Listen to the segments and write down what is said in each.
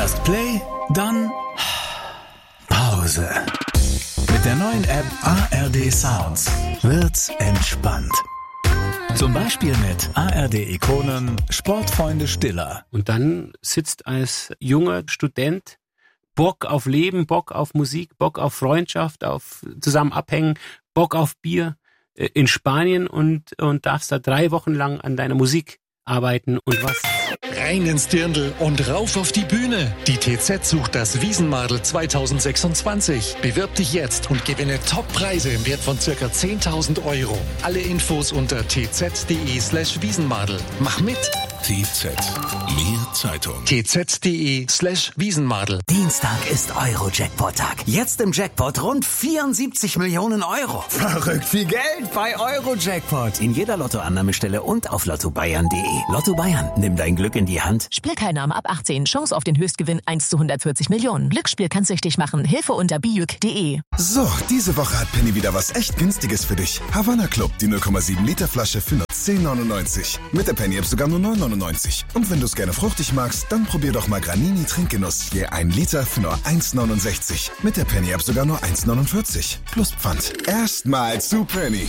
Erst Play, dann Pause. Mit der neuen App ARD Sounds wird's entspannt. Zum Beispiel mit ARD-Ikonen Sportfreunde Stiller. Und dann sitzt als junger Student Bock auf Leben, Bock auf Musik, Bock auf Freundschaft, auf zusammen abhängen, Bock auf Bier in Spanien und darfst da 3 Wochen lang an deiner Musik arbeiten und was? Rein ins Dirndl und rauf auf die Bühne. Die TZ sucht das Wiesenmadel 2026. Bewirb dich jetzt und gewinne Top-Preise im Wert von ca. 10.000 Euro. Alle Infos unter tz.de/Wiesenmadel. Mach mit! TZ. Mehr Zeitung. tz.de/Wiesenmadel. Dienstag ist Euro-Jackpot-Tag. Jetzt im Jackpot rund 74 Millionen Euro. Verrückt viel Geld bei Euro-Jackpot. In jeder Lottoannahmestelle und auf lottobayern.de. Lotto Bayern, nimm dein Glück in die Hand. Spielteilnahme ab 18. Chance auf den Höchstgewinn 1:140 Millionen. Glücksspiel kann süchtig machen. Hilfe unter bijuk.de. So, diese Woche hat Penny wieder was echt Günstiges für dich. Havanna Club, die 0,7 Liter Flasche für nur 10,99. Mit der Penny-App sogar nur 9,99. Und wenn du es gerne fruchtig magst, dann probier doch mal Granini Trinkgenuss. Je 1 Liter für nur 1,69. Mit der Penny-App sogar nur 1,49. Plus Pfand. Erstmal zu Penny.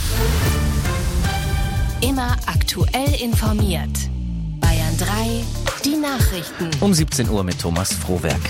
Immer aktuell informiert. Bayern 3, die Nachrichten. Um 17 Uhr mit Thomas Frohwerk.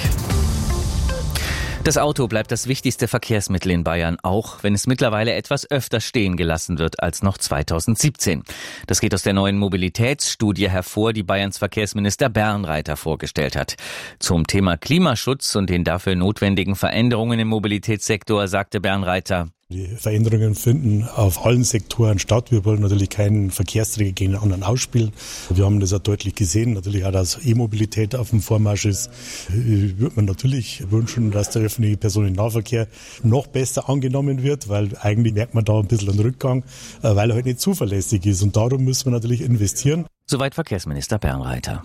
Das Auto bleibt das wichtigste Verkehrsmittel in Bayern, auch wenn es mittlerweile etwas öfter stehen gelassen wird als noch 2017. Das geht aus der neuen Mobilitätsstudie hervor, die Bayerns Verkehrsminister Bernreiter vorgestellt hat. Zum Thema Klimaschutz und den dafür notwendigen Veränderungen im Mobilitätssektor sagte Bernreiter: Die Veränderungen finden auf allen Sektoren statt. Wir wollen natürlich keinen Verkehrsträger gegen den anderen ausspielen. Wir haben das auch deutlich gesehen, natürlich auch, dass E-Mobilität auf dem Vormarsch ist. Würde man natürlich wünschen, dass der öffentliche Personennahverkehr noch besser angenommen wird, weil eigentlich merkt man da ein bisschen einen Rückgang, weil er halt nicht zuverlässig ist. Und darum müssen wir natürlich investieren. Soweit Verkehrsminister Bernreiter.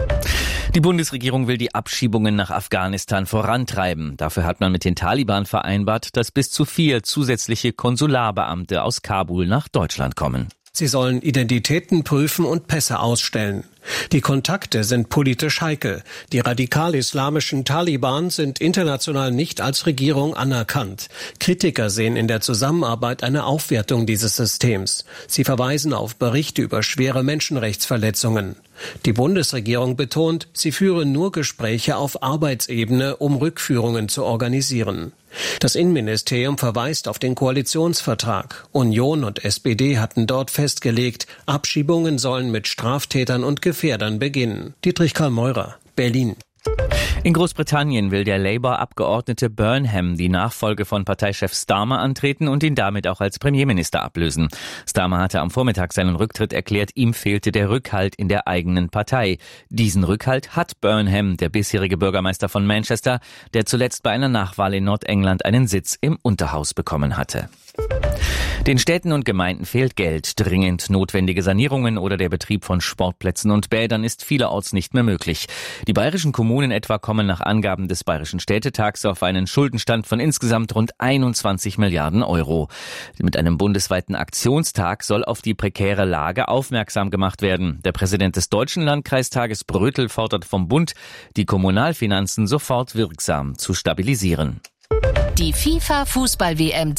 Die Bundesregierung will die Abschiebungen nach Afghanistan vorantreiben. Dafür hat man mit den Taliban vereinbart, dass bis zu 4 zusätzliche Konsularbeamte aus Kabul nach Deutschland kommen. Sie sollen Identitäten prüfen und Pässe ausstellen. Die Kontakte sind politisch heikel. Die radikal-islamischen Taliban sind international nicht als Regierung anerkannt. Kritiker sehen in der Zusammenarbeit eine Aufwertung dieses Systems. Sie verweisen auf Berichte über schwere Menschenrechtsverletzungen. Die Bundesregierung betont, sie führe nur Gespräche auf Arbeitsebene, um Rückführungen zu organisieren. Das Innenministerium verweist auf den Koalitionsvertrag. Union und SPD hatten dort festgelegt, Abschiebungen sollen mit Straftätern und Gefährdern beginnen. Dietrich Karl Meurer, Berlin. In Großbritannien will der Labour-Abgeordnete Burnham die Nachfolge von Parteichef Starmer antreten und ihn damit auch als Premierminister ablösen. Starmer hatte am Vormittag seinen Rücktritt erklärt, ihm fehlte der Rückhalt in der eigenen Partei. Diesen Rückhalt hat Burnham, der bisherige Bürgermeister von Manchester, der zuletzt bei einer Nachwahl in Nordengland einen Sitz im Unterhaus bekommen hatte. Den Städten und Gemeinden fehlt Geld. Dringend notwendige Sanierungen oder der Betrieb von Sportplätzen und Bädern ist vielerorts nicht mehr möglich. Die bayerischen Kommunen etwa kommen nach Angaben des Bayerischen Städtetags auf einen Schuldenstand von insgesamt rund 21 Milliarden Euro. Mit einem bundesweiten Aktionstag soll auf die prekäre Lage aufmerksam gemacht werden. Der Präsident des Deutschen Landkreistages Brötel fordert vom Bund, die Kommunalfinanzen sofort wirksam zu stabilisieren. Die FIFA-Fußball-WM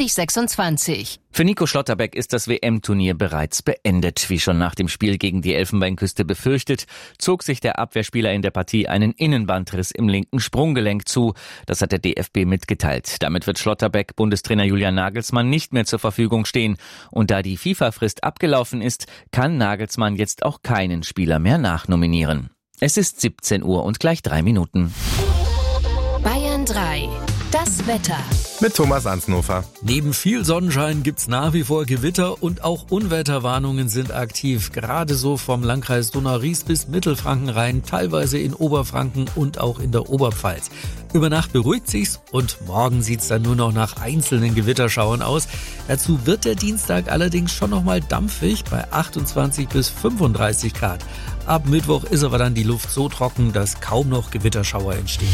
2026. Für Nico Schlotterbeck ist das WM-Turnier bereits beendet. Wie schon nach dem Spiel gegen die Elfenbeinküste befürchtet, zog sich der Abwehrspieler in der Partie einen Innenbandriss im linken Sprunggelenk zu. Das hat der DFB mitgeteilt. Damit wird Schlotterbeck Bundestrainer Julian Nagelsmann nicht mehr zur Verfügung stehen. Und da die FIFA-Frist abgelaufen ist, kann Nagelsmann jetzt auch keinen Spieler mehr nachnominieren. Es ist 17 Uhr und gleich 3 Minuten. Bayern 3. Das Wetter. Mit Thomas Ansnofer. Neben viel Sonnenschein gibt's nach wie vor Gewitter und auch Unwetterwarnungen sind aktiv. Gerade so vom Landkreis Donau-Ries bis Mittelfranken rein, teilweise in Oberfranken und auch in der Oberpfalz. Über Nacht beruhigt sich's und morgen sieht's dann nur noch nach einzelnen Gewitterschauern aus. Dazu wird der Dienstag allerdings schon nochmal dampfig bei 28 bis 35 Grad. Ab Mittwoch ist aber dann die Luft so trocken, dass kaum noch Gewitterschauer entstehen.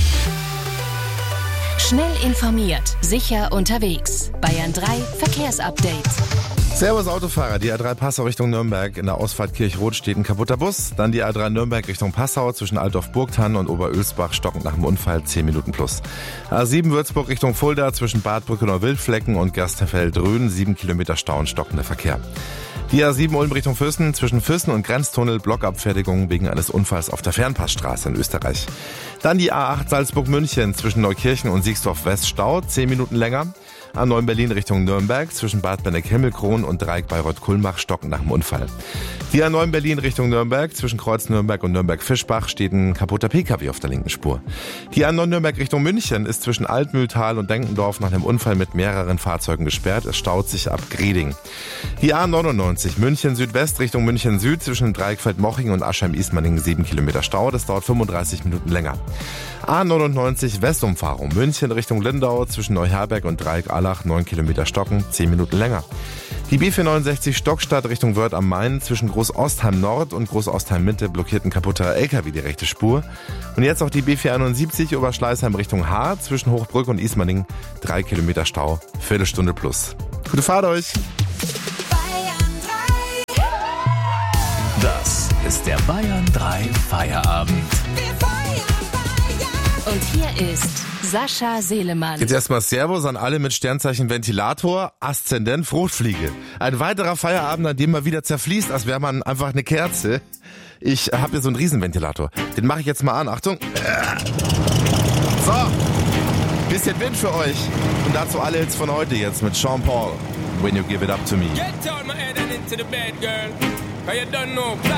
Schnell informiert, sicher unterwegs. Bayern 3 Verkehrsupdate. Servus Autofahrer, die A3 Passau Richtung Nürnberg. In der Ausfahrt Kirchroth steht ein kaputter Bus. Dann die A3 Nürnberg Richtung Passau zwischen Altdorf-Burgthann und Oberölsbach stockend nach dem Unfall 10 Minuten plus. A7 Würzburg Richtung Fulda zwischen Bad Brückenau-Wildflecken und Gerstenfeld-Rhön 7 Kilometer Stau und stockender Verkehr. Die A7 Ulm Richtung Füssen zwischen Füssen und Grenztunnel Blockabfertigung wegen eines Unfalls auf der Fernpassstraße in Österreich. Dann die A8 Salzburg-München zwischen Neukirchen und Siegsdorf-West Stau 10 Minuten länger. A9 Berlin Richtung Nürnberg zwischen Bad Benneck-Himmelkron und Dreieck Bayreuth-Kulmbach stockend nach dem Unfall. Die A9 Berlin Richtung Nürnberg zwischen Kreuz Nürnberg und Nürnberg-Fischbach steht ein kaputter PKW auf der linken Spur. Die A9 Nürnberg Richtung München ist zwischen Altmühltal und Denkendorf nach einem Unfall mit mehreren Fahrzeugen gesperrt. Es staut sich ab Greding. Die A99 München Südwest Richtung München Süd zwischen Dreieckfeld-Moching und Aschheim-Ismaning 7 Kilometer Stau. Das dauert 35 Minuten länger. A99 Westumfahrung München Richtung Lindau zwischen Neuherberg und Dreieck-Allach 9 Kilometer stocken, 10 Minuten länger. Die B469 Stockstadt Richtung Wörth am Main zwischen Großostheim Nord und Großostheim Mitte blockiert ein kaputter LKW die rechte Spur. Und jetzt auch die B471 Oberschleißheim Richtung Haar zwischen Hochbrück und Ismaning 3 Kilometer Stau, Viertelstunde plus. Gute Fahrt euch! Das ist der Bayern 3 Feierabend. Und hier ist Sascha Selemann. Jetzt erstmal Servus an alle mit Sternzeichen Ventilator, Aszendent Fruchtfliege. Ein weiterer Feierabend, an dem man wieder zerfließt, als wäre man einfach eine Kerze. Ich habe hier so einen Riesenventilator. Den mache ich jetzt mal an. Achtung. So, bisschen Wind für euch. Und dazu alle Hits von heute jetzt mit Sean Paul. When You Give It Up To Me. Get down my head and into the bed, girl. 'Cause you don't know,